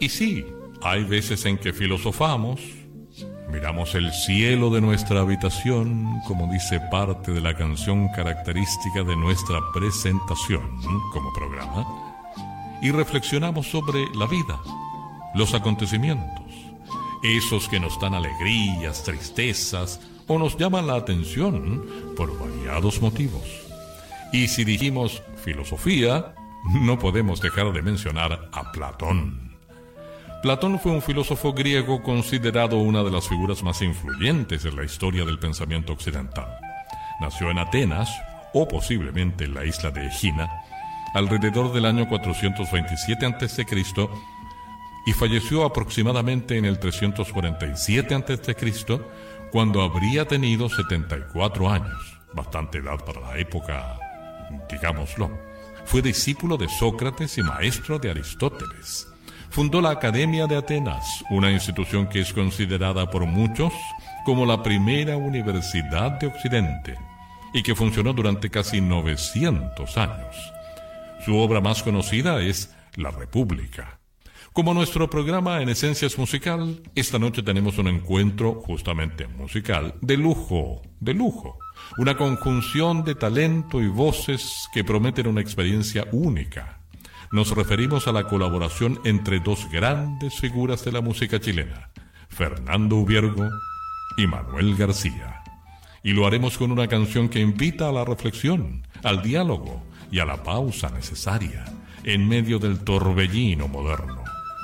Y sí, hay veces en que filosofamos, miramos el cielo de nuestra habitación, como dice parte de la canción característica de nuestra presentación como programa, y reflexionamos sobre la vida, los acontecimientos, esos que nos dan alegrías, tristezas o nos llaman la atención por variados motivos. Y si dijimos filosofía, no podemos dejar de mencionar a Platón. Platón fue un filósofo griego considerado una de las figuras más influyentes en la historia del pensamiento occidental. Nació en Atenas, o posiblemente en la isla de Egina, alrededor del año 427 a.C., y falleció aproximadamente en el 347 a.C., cuando habría tenido 74 años, bastante edad para la época, digámoslo. Fue discípulo de Sócrates y maestro de Aristóteles. Fundó la Academia de Atenas, una institución que es considerada por muchos como la primera universidad de Occidente y que funcionó durante casi 900 años. Su obra más conocida es La República. Como nuestro programa en esencia es musical, esta noche tenemos un encuentro justamente musical de lujo, una conjunción de talento y voces que prometen una experiencia única. Nos referimos a la colaboración entre dos grandes figuras de la música chilena, Fernando Ubiergo y Manuel García. Y lo haremos con una canción que invita a la reflexión, al diálogo y a la pausa necesaria en medio del torbellino moderno.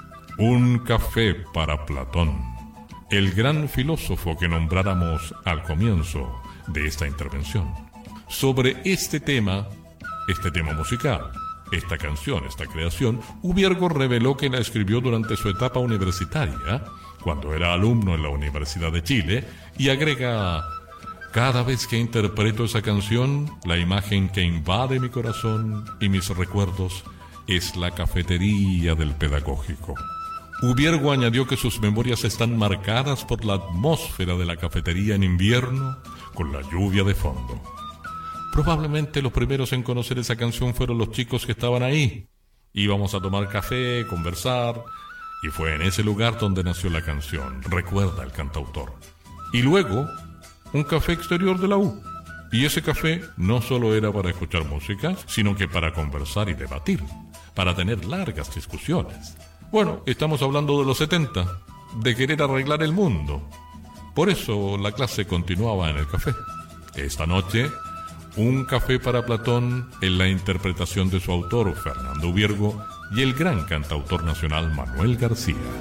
Un café para Platón, el gran filósofo que nombráramos al comienzo de esta intervención. Sobre este tema musical, esta canción, esta creación, Ubiergo reveló que la escribió durante su etapa universitaria, cuando era alumno en la Universidad de Chile, y agrega: cada vez que interpreto esa canción, la imagen que invade mi corazón y mis recuerdos es la cafetería del pedagógico. Ubiergo añadió que sus memorias están marcadas por la atmósfera de la cafetería en invierno, con la lluvia de fondo. Probablemente los primeros en conocer esa canción fueron los chicos que estaban ahí. Íbamos a tomar café, conversar, y fue en ese lugar donde nació la canción, recuerda el cantautor. Y luego, un café exterior de la U. Y ese café no solo era para escuchar música, sino que para conversar y debatir, para tener largas discusiones. Bueno, estamos hablando de los 70, de querer arreglar el mundo. Por eso la clase continuaba en el café. Esta noche, un café para Platón en la interpretación de su autor, Fernando Ubiergo, y el gran cantautor nacional Manuel García.